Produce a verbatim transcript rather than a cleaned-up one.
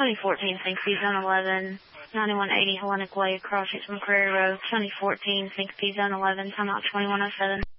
twenty fourteen Syncope Zone eleven, ninety-one eighty Hellenic Way, across from Prairie Road, twenty fourteen Syncope Zone eleven, time out twenty-one oh seven.